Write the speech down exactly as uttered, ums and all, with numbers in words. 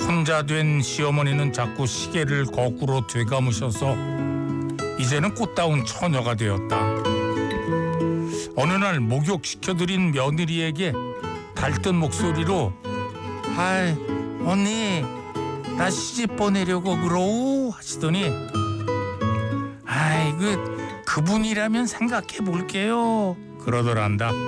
혼자 된 시어머니는 자꾸 시계를 거꾸로 되감으셔서 이제는 꽃다운 처녀가 되었다. 어느 날 목욕시켜드린 며느리에게 달뜬 목소리로 아이 언니 나 시집 보내려고 그러우 하시더니 아이 그 그분이라면 생각해 볼게요 그러더란다.